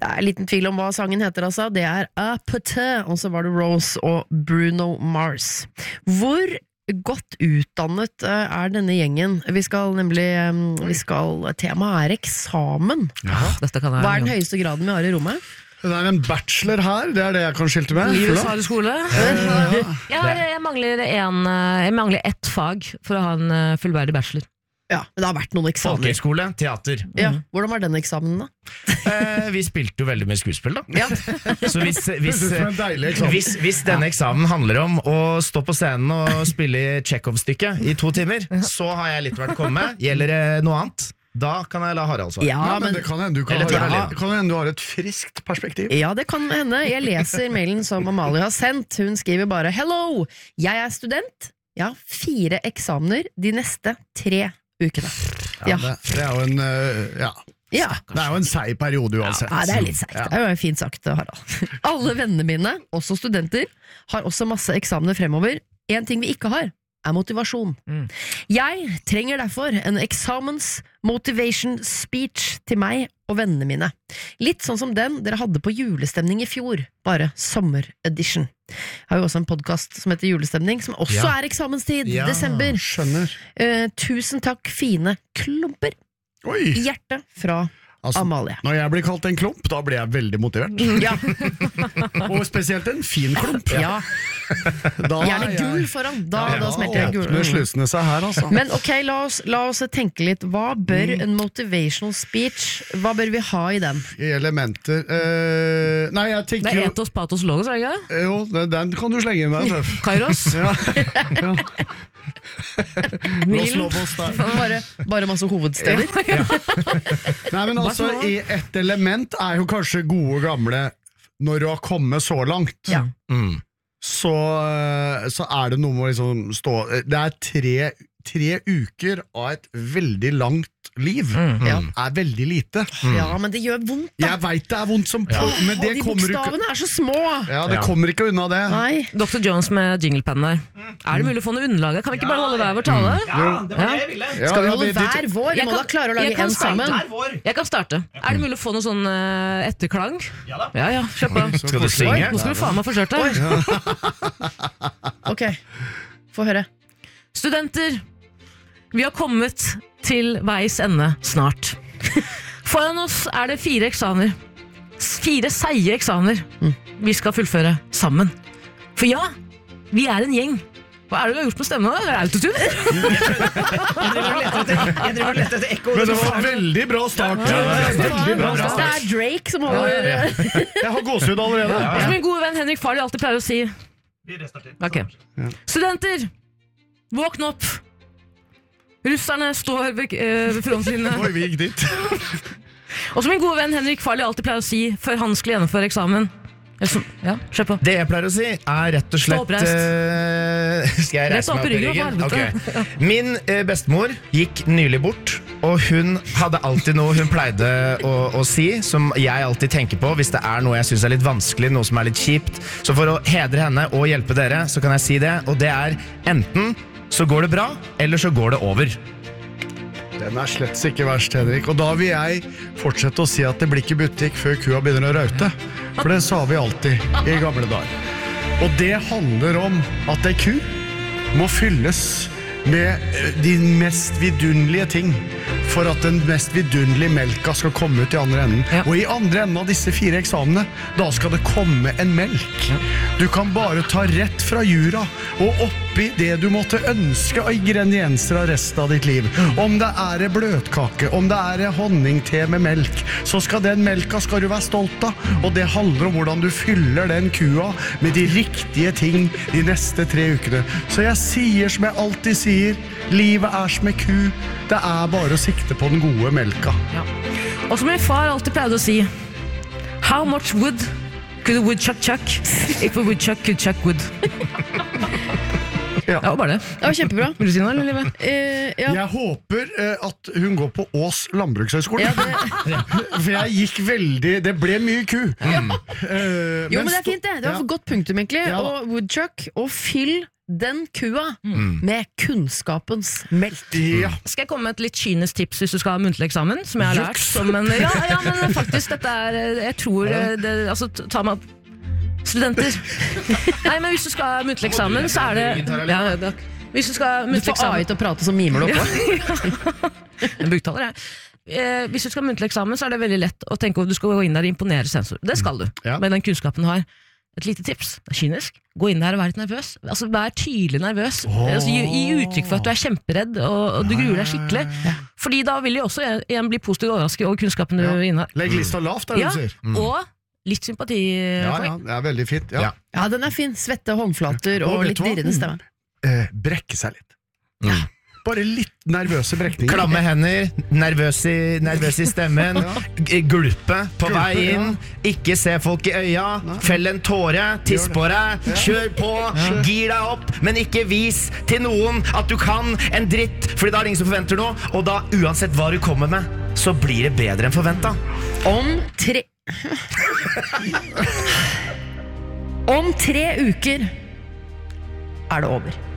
Det liten tvil om hva sangen heter altså. Det Apathy, og så var det Rose og Bruno Mars. Hvor godt utdannet denne gjengen? Vi skal nemlig temaet eksamen. Dette kan Hva den høyeste graden vi har i rommet? Det en bachelor her, det det jeg kan skilte med. Livets harde skole. Jeg mangler ett fag for å ha en fullverdig bachelor. Ja, det har vært noen eksamener. Folkehøyskole, teater. Ja, hvordan var den eksamen da? Vi spilte jo veldig mye skuespill da. Ja. Så hvis denne eksamen handler om å stå på scenen og spille i Chekhov-stykket i 2 timer, så har jeg litt vært kommet. Gjelder det noe annet? Da kan jeg la Harald svare. Ja, men det kan hende du har et friskt perspektiv. Ja, det kan hende. Jeg leser mailen som Amalie har sendt. Hun skriver bare: Hello, jeg student. Jeg har 4 eksamener de neste 3 ukene. Ja, det jo en det jo en seig periode uansett. Ja, det litt seigt. Det jo fint sagt, Harald. Alle vennene mine, også studenter, har også masse eksamener fremover. En ting vi ikke har, motivasjon. Jeg trenger derfor en eksamens motivation speech til meg og vennene mine. Litt sånn som den dere hadde på julestemning i fjor, bare sommeredition. Jeg har jo også en podcast som heter Julestemning, som også eksamenstid, desember. Skjønner. Tusen takk, fine klumper. Oi. Hjerte fra Amalie. Når jeg blir kalt en klump, da blir jeg veldig motivert. Ja. Og spesielt en fin klump. Ja. Gjerne gull foran. Da smelter jeg gull. Åpner slusene seg her, altså. Men ok, la oss tenke litt. Hva bør en motivational speech, hva bør vi ha i den? I elementer nei, jeg tenker Det etos, patos, logos, det ikke? Jo, den kan du slenge inn der. Kairos? Ja. Los Lobos der. Bare masse hovedsteder. Nei, men altså, et element jo kanskje gode gamle når du har kommet så langt. Ja. Så det noe med å liksom stå. Det 3 uker av et veldig langt liv veldig lite. Ja, men det gjør vondt da. Jeg vet det vondt som på, men det de kommer bokstavene så små. Ja, det kommer ikke unna det. Nei. Dr. Jones med jinglepennen der. Det mulig å få noe underlag? Kan vi ikke bare holde hver vår tale? Ja, det var det jeg ville. Skal vi holde hver vår? Vi må da klare å lage en sammen. Jeg kan starte. Det mulig å få noe sånn etterklang? Ja da. Ja, kjør på. Skal du synge? Nå skal vi faen meg forsøke det. Ok, få høre. Studenter, vi har kommet til veis ende snart. Foran oss det 4 eksamener. 4 seige eksamener vi skal fullføre sammen. For ja, vi en gjeng. Hva det du har gjort med stemmen da? Autotune? Jeg driver og lette etter ekko. Men det var veldig bra start. Veldig bra start. Det Drake som holder. Jeg har gåsehud allerede. Som min gode venn Henrik Farley alltid pleier å si. Vi restarter. Okay. Studenter, våkn opp. Russerne står ved frontlinjen. Oi, vi gikk dit. Og som min gode venn Henrik Farley alltid pleier å si før han skulle gjennomføre eksamen. Ja, kjør på. Det jeg pleier å si rett og slett Skal jeg reise meg opp i ryggen? Okay. Min bestemor gikk nylig bort, og hun hadde alltid noe hun pleide å si, som jeg alltid tenker på hvis det noe jeg synes litt vanskelig, noe som litt kjipt. Så for å hedre henne og hjelpe dere, så kan jeg si det, og det enten så går det bra, eller så går det over. Den slett ikke verst, Henrik. Og da vil jeg fortsette å si at det blir ikke butikk før kua begynner å raute. For det sa vi alltid i gamle dager. Og det handler om at en ku må fylles med de mest vidunderlige ting for at den mest vidunderlige melka skal komme ut i andre enden. Ja. Og i andre enden av disse 4 eksamene, da skal det komme en melk. Ja. Du kan bare ta rett fra jura og oppi det du måtte ønske av ingredienser av resten av ditt liv. Om det en bløtkake, om det en honningte med melk, så skal den melka skal du være stolt av. Og det handler om hvordan du fyller den kua med de riktige ting de neste 3 ukene. Så jeg sier som jeg alltid sier, livet som en ku, det bare å sikte på den gode melka. Ja. Og som min far alltid pleide å si, how much wood could a woodchuck chuck if a woodchuck could chuck wood? Det var bare det. Det var kjempebra. Vil du si noe, eller Live? Ja. Jeg håper at hun går på Ås landbrukshøgskole. Ja, det... For jeg gikk veldig... Det ble mye ku. Jo, men det er fint det. Det var for godt punktum egentlig. Ja. Og woodchuck, og fyll den kua med kunnskapens melk. Ja. Skal jeg komme med et litt kynisk tips hvis du skal ha muntlig eksamen, som jeg har lært som en... Ja, men faktisk, dette jeg tror det, altså, ta meg opp studenter. Nei, men hvis du skal ha muntlig eksamen, så det... Hvis du skal ha muntlig eksamen... Du får AI til å prate, så mimer du oppå. En buktaler, hvis du skal ha muntlig eksamen, så det veldig lett å tenke at du skal gå inn der og imponere sensor. Det skal du, med den kunnskapen du har. Et lite tips, det kynisk. Gå inn der og vær litt nervøs. Altså, vær tydelig nervøs. Altså, gi uttrykk for at du er kjemperedd, og du gruer deg skikkelig. Fordi da vil jo også igjen bli positivt overrasket over kunnskapen du innehar. Legg lista lavt, det du sier. Og litt sympati. Ja, det er veldig fint. Ja, den er fin. Svette håndflater og litt dirrende stemme. Brekke seg litt. Bare litt nervøse brekninger. Klamme hender, nervøs i stemmen, gulpe på vei inn, ikke se folk i øya, fell en tåre, tiss på deg, kjør på, gir deg opp, men ikke vis til noen at du kan en dritt, fordi da det ingen som forventer noe, og da uansett hva du kommer med, så blir det bedre enn forventet. Om 3 uker er det over.